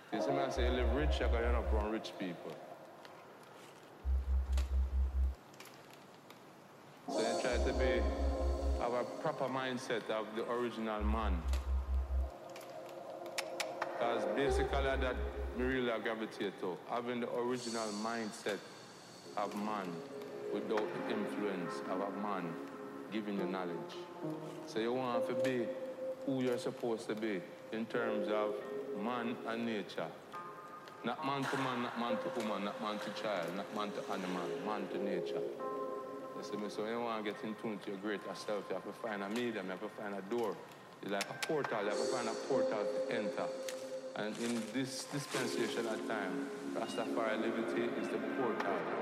You see me, I say you live rich, you're not around rich people. So you try to have a proper mindset of the original man. Because basically that me really gravitate to, having the original mindset of man without the influence of a man giving you knowledge. So you want to be who you're supposed to be in terms of man and nature. Not man to man, not man to woman, not man to child, not man to animal, man to nature. You see me? So when you want to get in tune to your greater self, you have to find a medium, you have to find a door. It's like a portal, you have to find a portal to enter. And in this dispensation of time, Rastafari liberty is the portal.